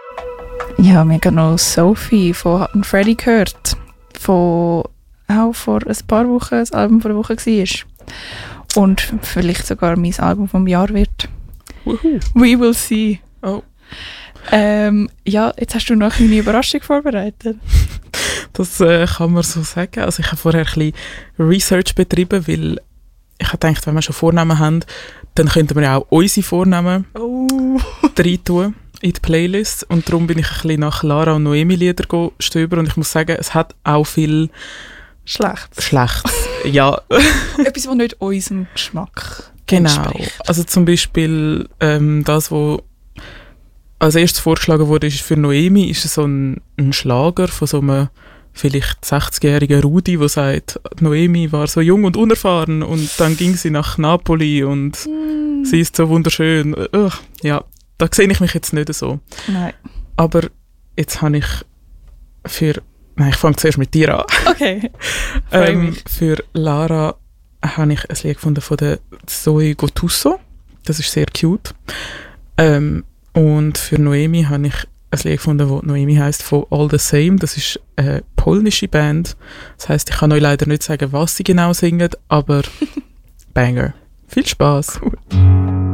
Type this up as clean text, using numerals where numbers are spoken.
Ja, wir haben noch Sophie von Hot and Freddy gehört. Auch vor ein paar Wochen das Album vor der Woche war. Und vielleicht sogar mein Album vom Jahr wird. Wuhu. We will see. Oh. Ja, jetzt hast du noch eine Überraschung vorbereitet. Das kann man so sagen. Also ich habe vorher ein bisschen Research betrieben, weil ich habe gedacht, wenn wir schon Vornamen haben, dann könnten wir ja auch unsere Vornamen reintun in die Playlist. Und darum bin ich ein bisschen nach Lara und Noemi Lieder stöbern und ich muss sagen, es hat auch viel Schlechtes. Ja. Etwas, das nicht unserem Geschmack Genau. Also zum Beispiel das, was als erstes vorgeschlagen wurde, ist für Noemi, ist so ein Schlager von so einem vielleicht 60-jährigen Rudi, der sagt, Noemi war so jung und unerfahren und dann ging sie nach Napoli und sie ist so wunderschön. Ja, da sehe ich mich jetzt nicht so. Nein. Aber jetzt habe ich ich fange zuerst mit dir an. Okay. Für Lara habe ich ein Lied gefunden von der Zoe Gotuso. Das ist sehr cute. Und für Noemi habe ich ein Lied gefunden, das Noemi heisst, von All the Same. Das ist eine polnische Band. Das heisst, ich kann euch leider nicht sagen, was sie genau singen, aber Banger. Viel Spaß. Cool.